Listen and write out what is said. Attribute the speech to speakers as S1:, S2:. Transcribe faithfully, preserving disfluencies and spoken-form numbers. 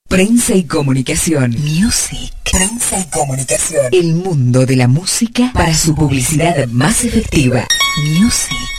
S1: Prensa y comunicación.
S2: Music.
S1: Prensa y comunicación. El mundo de la música para su publicidad más efectiva.
S2: Music.